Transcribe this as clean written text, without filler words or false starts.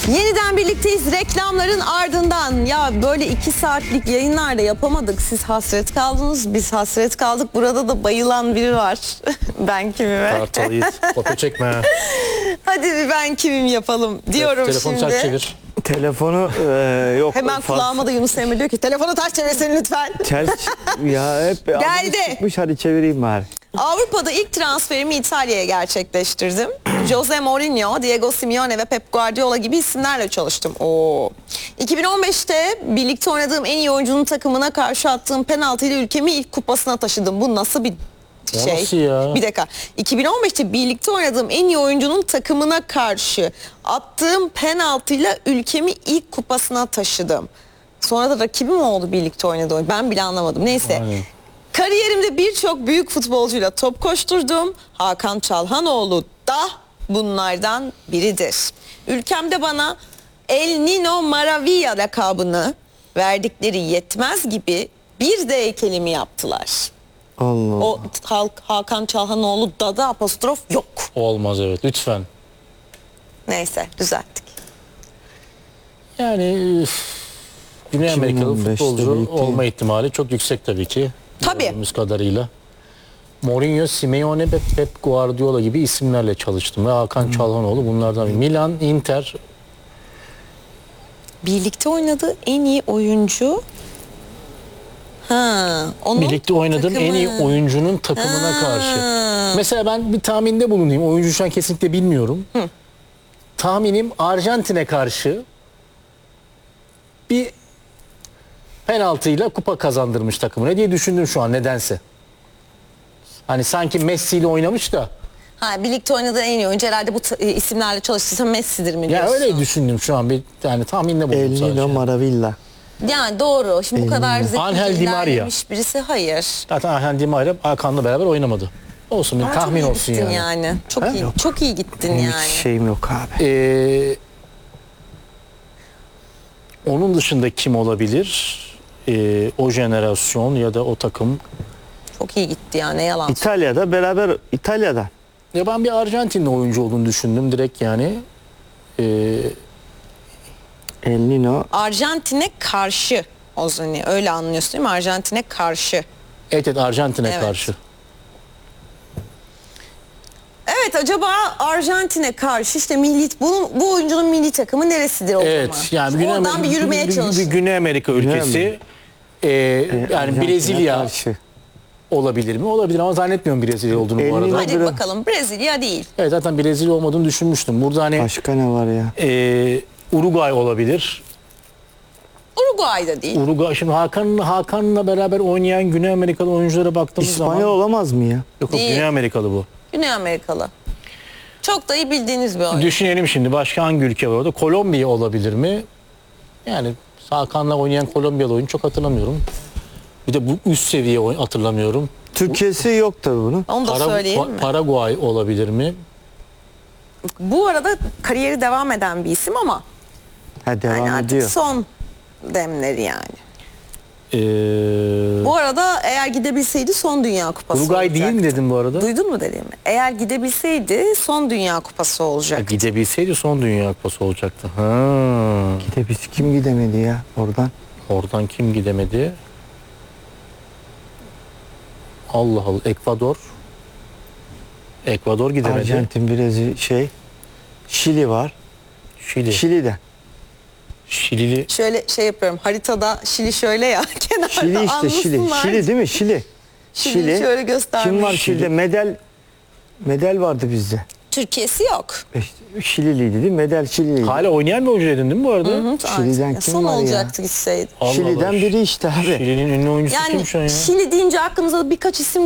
Yeniden birlikteyiz reklamların ardından. Ya böyle 2 saatlik yayınlarda yapamadık. Siz hasret kaldınız, biz hasret kaldık. Burada da bayılan biri var. Ben kimime? Kartal Yiğit, kopya çekme. Hadi bir ben kimim yapalım diyorum Telefonu şimdi. ters çevir. Telefonu yok. Hemen kulağıma da Yunus Emre diyor ki telefonu ters çevirsin lütfen. Ters ya hep Geldi. çıkmış, hadi çevireyim bari. Avrupa'da ilk transferimi İtalya'ya gerçekleştirdim. Jose Mourinho, Diego Simeone ve Pep Guardiola gibi isimlerle çalıştım. 2015'te birlikte oynadığım en iyi oyuncunun takımına karşı attığım penaltıyla ülkemi ilk kupasına taşıdım. Bu nasıl bir şey? Nasıl ya? Bir dakika. 2015'te birlikte oynadığım en iyi oyuncunun takımına karşı attığım penaltıyla ülkemi ilk kupasına taşıdım. Sonra da rakibim oldu birlikte oynadığı. Ben bile anlamadım. Neyse. Aynen. Kariyerimde birçok büyük futbolcuyla top koşturdum. Hakan Çalhanoğlu da bunlardan biridir. Ülkemde bana El Nino Maravilla lakabını verdikleri yetmez gibi bir de heykelimi yaptılar. Allah. O Hakan Çalhanoğlu da apostrof yok. Olmaz, evet, lütfen. Neyse düzelttik. Yani Güney Amerikalı 2015'te futbolcu birlikte. olma ihtimali çok yüksek tabii ki. Tabii. Gördüğümüz kadarıyla. Mourinho, Simeone ve Pep Guardiola gibi isimlerle çalıştım. Ve Hakan Çalhanoğlu bunlardan biri. Milan, Inter. Birlikte oynadığı en iyi oyuncu. Onun Birlikte oynadığım en iyi takımı. oyuncunun takımına karşı. Mesela ben bir tahminde bulunayım. Oyuncu şu an kesinlikle bilmiyorum. Tahminim Arjantin'e karşı bir penaltıyla kupa kazandırmış takımına diye düşündüm şu an nedense. Hani sanki Messi ile oynamış da. Birlikte oynadığı en iyi oyuncu herhalde bu isimlerle çalıştıysa Messi'dir mi Ya diyorsun? öyle düşündüm şu an, bir yani tahminde bulundum El sadece. Nino Maravilla. Yani doğru. Şimdi bu kadar zeki Angel Di Maria. ilerlemiş birisi hayır. Zaten Angel Di Maria Hakan'la beraber oynamadı. Olsun, bir Ama tahmin çok iyi olsun gittin yani. Çok Ha? iyi. Yok. Çok iyi gittin Benim yani. hiç şeyim yok abi. Onun dışında kim olabilir? O jenerasyon ya da o takım. Çok iyi gitti ya, ne yalan. İtalya'da beraber İtalya'da. Ya ben bir Arjantinli oyuncu olduğunu düşündüm direkt yani. El Nino. Arjantin'e karşı Ozani, öyle anlıyorsun değil mi? Arjantin'e karşı. Evet, Arjantin'e Evet. karşı. Evet, acaba Arjantin'e karşı işte bu oyuncunun milli takımı neresidir o Evet, zaman? yani Oradan bir yürümeye bir çalışın. Güney Amerika ülkesi. Yani Arjantin'e Brezilya karşı. olabilir mi? Olabilir ama zannetmiyorum Brezilya olduğunu bu Elini- arada. Hadi Biraz- bakalım, Brezilya değil. Evet, zaten Brezilya olmadığını düşünmüştüm. Burada hani Başka ne var ya? Uruguay olabilir. Uruguay'da değil. Uruguay, şimdi Hakan'la beraber oynayan Güney Amerikalı oyunculara baktığımız İspanyol zaman olamaz mı ya? yok, Değil. Güney Amerikalı bu. Güney Amerikalı. Çok da iyi bildiğiniz bir oyuncu. Düşünelim şimdi, başka hangi ülke var orada? Kolombiya olabilir mi? Yani Hakan'la oynayan Kolombiyalı oyuncu çok hatırlamıyorum. Bir de bu üst seviye hatırlamıyorum. Türkiye'si yok tabii bunun. Onu da söyleyeyim mi? Paraguay olabilir mi? Bu arada kariyeri devam eden bir isim ama Ha, devam yani artık ediyor. son demleri yani. Ee, Bu arada eğer gidebilseydi son Dünya Kupası Uruguay olacaktı. değil mi dedim bu arada? Duydun mu dediğimi? Eğer gidebilseydi son Dünya Kupası olacak. Gidebilseydi son Dünya Kupası olacaktı. Ha. Bir de biz kim gidemedi ya oradan? Oradan kim gidemedi? Allah Allah. Ekvador gidemedi. Arjantin, Brezilya, Şili var. Şili'den. Şilili. Şöyle şey yapıyorum, haritada Şili şöyle ya kenarda Şili işte Şili. anlasınlar. Şili değil mi? Şili. Şili'yi şöyle göstermiş. Kim var Şili. Şili'de? Medel vardı bizde. Türkiye'si yok. Şililiydi değil mi? Medel Şililiydi. Hala oynayan bir oyuncu dedin değil mi bu arada? Şili'den Artık kim son var ya? olacaktı gitseydi. Allah Şili'den Allah. biri işte abi. Şili'nin ünlü oyuncusu Yani kim şu an ya? Şili deyince aklımıza birkaç isim